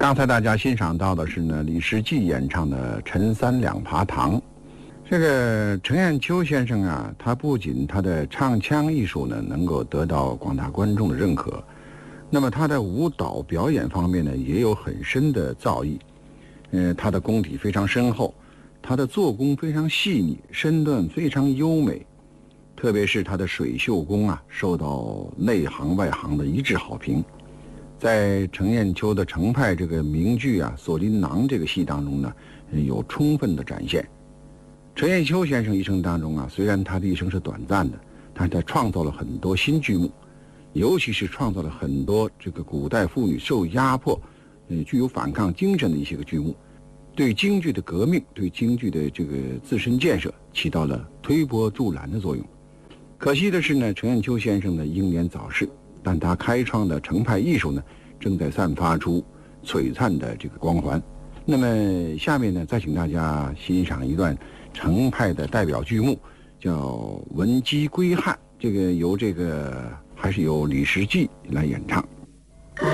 刚才大家欣赏到的是呢李时季演唱的《陈三两爬堂》。这个陈彦秋先生啊，他不仅他的唱腔艺术呢能够得到广大观众的认可，那么他的舞蹈表演方面呢也有很深的造诣。他的功底非常深厚，他的做工非常细腻，身段非常优美，特别是他的水袖功啊，受到内行外行的一致好评。在程砚秋的程派这个名剧啊《锁麟囊》这个戏当中呢，有充分的展现。程砚秋先生一生当中啊，虽然他的一生是短暂的，但是他创造了很多新剧目，尤其是创造了很多这个古代妇女受压迫，具有反抗精神的一些个剧目，对京剧的革命，对京剧的这个自身建设起到了推波助澜的作用。可惜的是呢，程砚秋先生呢英年早逝，但他开创的程派艺术呢，正在散发出璀璨的这个光环。那么下面呢，再请大家欣赏一段程派的代表剧目，叫《闻鸡归汉》，这个还是由李时季来演唱。